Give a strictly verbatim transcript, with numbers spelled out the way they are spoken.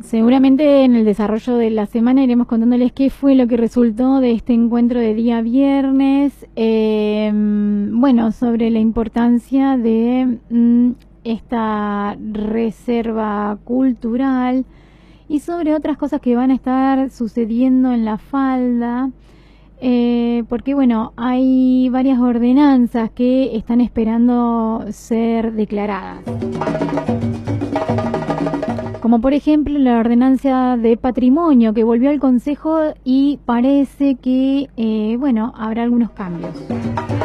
seguramente en el desarrollo de la semana iremos contándoles qué fue lo que resultó de este encuentro de día viernes. Eh, bueno, sobre la importancia de mm, esta reserva cultural y sobre otras cosas que van a estar sucediendo en la falda. Eh, porque bueno, hay varias ordenanzas que están esperando ser declaradas. Como por ejemplo la ordenanza de patrimonio que volvió al Consejo y parece que, eh, bueno, habrá algunos cambios.